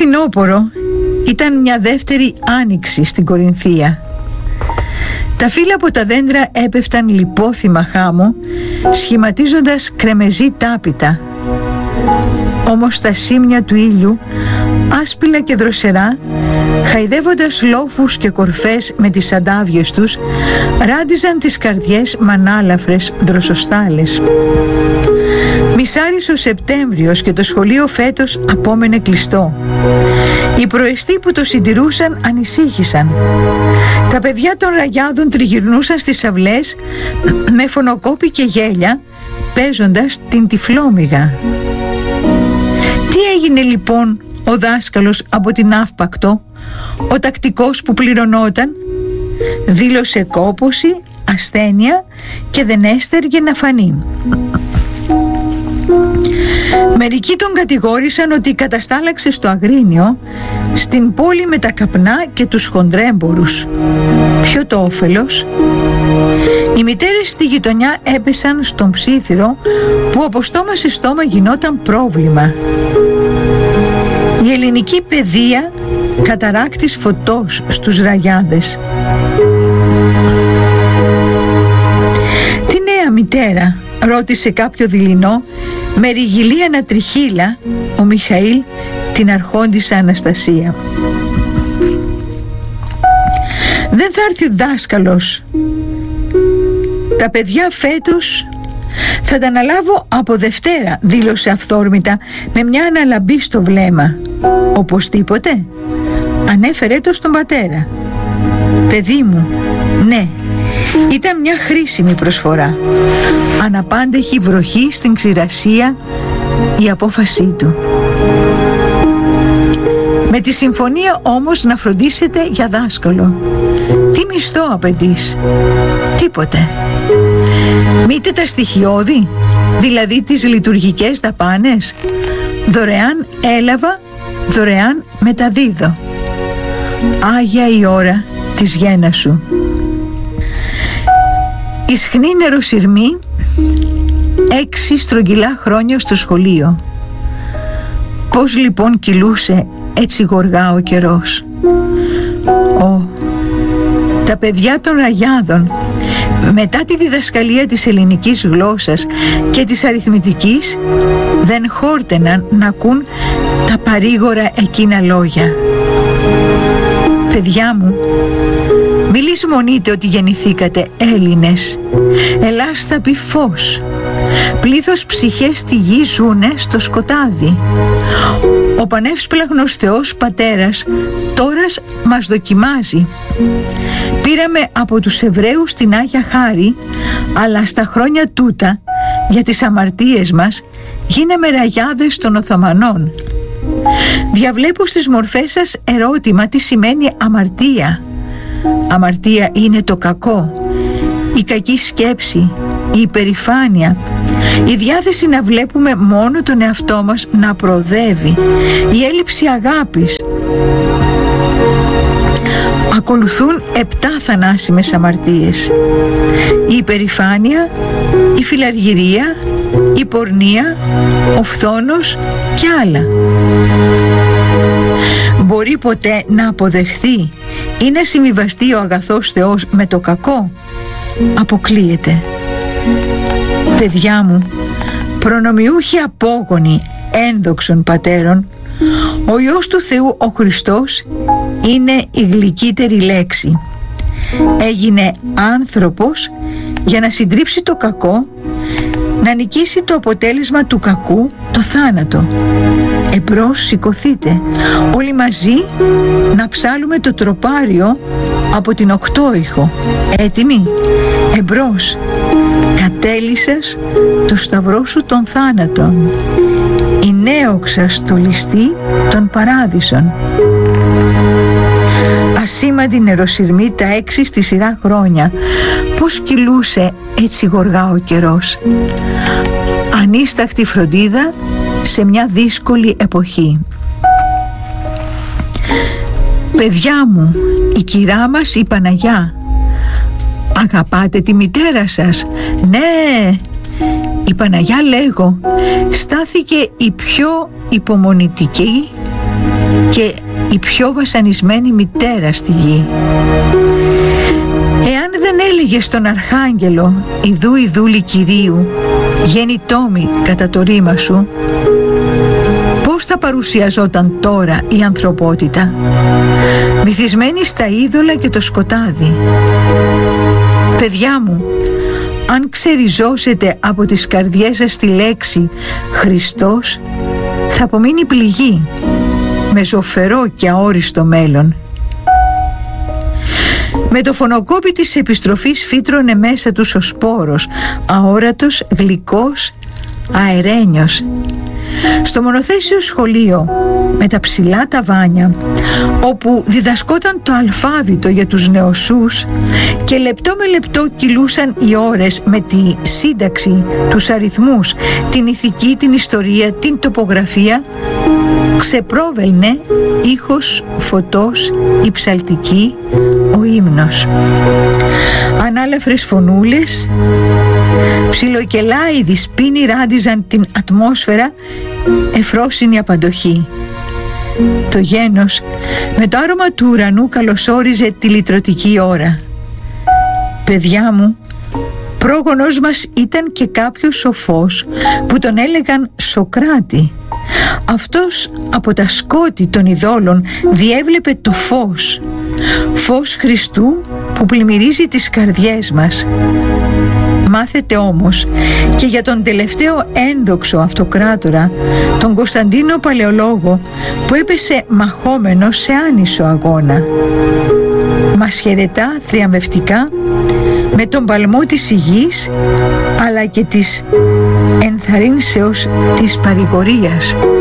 φθινόπωρο ήταν μια δεύτερη άνοιξη στην Κορινθία. Τα φύλλα από τα δέντρα έπεφταν λιπόθυμα χάμω, σχηματίζοντας κρεμεζή τάπητα. Όμως τα σήμια του ήλιου, άσπυλα και δροσερά, χαϊδεύοντας λόφους και κορφές με τις αντάβιες τους, ράντιζαν τις καρδιές μανάλαφρες δροσοστάλες. Μισάρισε ο Σεπτέμβριος και το σχολείο φέτος απόμενε κλειστό. Οι προεστοί που το συντηρούσαν ανησύχησαν. Τα παιδιά των ραγιάδων τριγυρνούσαν στις αυλές με φωνοκόπη και γέλια, παίζοντας την τυφλόμυγα. Τι έγινε λοιπόν ο δάσκαλος από την Αύπακτο, ο τακτικός που πληρωνόταν? Δήλωσε κόπωση, ασθένεια και δεν έστεργε να φανεί. Μερικοί τον κατηγόρησαν ότι καταστάλαξε στο Αγρίνιο, στην πόλη με τα καπνά και τους χοντρέμπορους. Ποιο το όφελος? Οι μητέρες στη γειτονιά έπεσαν στον ψήθυρο που από στόμα σε στόμα γινόταν πρόβλημα. Η ελληνική παιδεία καταράκτης φωτός στους ραγιάδες. «Τι νέα, μητέρα?» ρώτησε κάποιο δειλινό με ριγυλή ανατριχύλα ο Μιχαήλ την αρχόντισσα Αναστασία. «Δεν θα έρθει ο δάσκαλος. Τα παιδιά φέτος θα τα αναλάβω από Δευτέρα», δήλωσε αυθόρμητα με μια αναλαμπή στο βλέμμα. «Οπωσδήποτε?» ανέφερε το στον πατέρα. «Παιδί μου, ναι, ήταν μια χρήσιμη προσφορά. Αναπάντεχη βροχή στην ξηρασία η απόφασή του. Με τη συμφωνία όμως να φροντίσετε για δάσκαλο. Τι μισθό απαιτείς?» «Τίποτε». «Μήτε τα στοιχειώδη, δηλαδή τις λειτουργικές δαπάνες?» «Δωρεάν έλαβα, δωρεάν μεταδίδω». «Άγια η ώρα της γέννας σου». Ισχνή νεροσυρμή, 6 στρογγυλά χρόνια στο σχολείο. Πώς λοιπόν κυλούσε έτσι γοργά ο καιρός. Τα παιδιά των ραγιάδων, μετά τη διδασκαλία της ελληνικής γλώσσας και της αριθμητικής, δεν χόρτεναν να ακούν τα παρήγορα εκείνα λόγια. «Παιδιά μου, μη λησμονείτε ότι γεννηθήκατε Έλληνες. Ελλάς θα πει φως. Πλήθος ψυχές στη γη ζουνε στο σκοτάδι. Ο πανεύσπλαχνος Θεός Πατέρας τόρας μας δοκιμάζει. Πήραμε από τους Εβραίους την Άγια Χάρη, αλλά στα χρόνια τούτα για τις αμαρτίες μας γίναμε ραγιάδες των Οθωμανών. Διαβλέπω στις μορφές σας ερώτημα τι σημαίνει αμαρτία. Αμαρτία είναι το κακό, η κακή σκέψη, η υπερηφάνεια, η διάθεση να βλέπουμε μόνο τον εαυτό μας να προοδεύει, η έλλειψη αγάπης. Ακολουθούν 7 θανάσιμες αμαρτίες: η υπερηφάνεια, η φιλαργυρία, η πορνεία, ο φθόνος και άλλα. Μπορεί ποτέ να αποδεχθεί ή να συμβιβαστεί ο αγαθός Θεός με το κακό? Αποκλείεται. Παιδιά μου, προνομιούχοι απόγονοι ένδοξων πατέρων, ο Υιός του Θεού ο Χριστός είναι η γλυκύτερη λέξη. Έγινε άνθρωπος για να συντρίψει το κακό, να νικήσει το αποτέλεσμα του κακού, το θάνατο. Εμπρός σηκωθείτε, όλοι μαζί να ψάλουμε το τροπάριο από την οκτώηχο. Έτοιμοι? Εμπρός. Κατέλυσας το σταυρό σου των θάνατων, η νέοξα στολιστή των παράδεισων. Ασήμαντη νεροσυρμή τα 6 στη σειρά χρόνια. Πώς κυλούσε έτσι γοργά ο καιρός. Ανίσταχτη φροντίδα σε μια δύσκολη εποχή. Παιδιά μου, η κυρά μας η Παναγιά. Αγαπάτε τη μητέρα σας? Ναι, η Παναγιά λέγω στάθηκε η πιο υπομονητική και η πιο βασανισμένη μητέρα στη γη. Εάν δεν έλεγε στον Αρχάγγελο «Ιδού η δούλη Κυρίου, γεννητόμη κατά το ρήμα σου», πώς θα παρουσιαζόταν τώρα η ανθρωπότητα, βυθισμένη στα είδωλα και το σκοτάδι? Παιδιά μου, αν ξεριζώσετε από τις καρδιές σας τη λέξη Χριστός, θα απομείνει πληγή με ζωφερό και αόριστο μέλλον. Με το φωνοκόπι της επιστροφής φύτρωνε μέσα τους ο σπόρος, αόρατος, γλυκός, αερένιος. Στο μονοθέσιο σχολείο με τα ψηλά ταβάνια, όπου διδασκόταν το αλφάβητο για τους νεοσούς και λεπτό με λεπτό κυλούσαν οι ώρες με τη σύνταξη, τους αριθμούς, την ηθική, την ιστορία, την τοπογραφία, ξεπρόβελνε ήχος φωτός, η ψαλτική, ο ύμνος. Ανάλαφρες φωνούλες, ψιλοκελάιδοι σπίνοι ράντιζαν την ατμόσφαιρα, εφρόσινη απαντοχή. Το γένος με το άρωμα του ουρανού καλωσόριζε τη λυτρωτική ώρα. Παιδιά μου, πρόγονος μας ήταν και κάποιος σοφός που τον έλεγαν Σοκράτη. Αυτός από τα σκότη των ειδόλων διέβλεπε το φως, φως Χριστού που πλημμυρίζει τις καρδιές μας. Μάθετε όμως και για τον τελευταίο ένδοξο αυτοκράτορα, τον Κωνσταντίνο Παλαιολόγο, που έπεσε μαχόμενος σε άνισο αγώνα. Μας χαιρετά θριαμβευτικά με τον παλμό της υγιής, αλλά και της ενθαρρύνσεως της παρηγορίας.